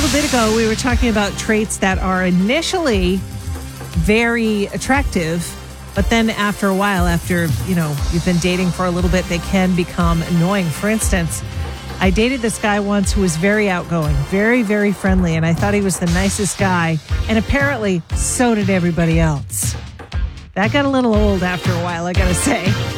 little bit ago, we were talking about traits that are initially very attractive, but then after a while, after, you've been dating for a little bit, they can become annoying. For instance, I dated this guy once who was very outgoing, very, very friendly, and I thought he was the nicest guy. And apparently, so did everybody else. That got a little old after a while, I gotta say.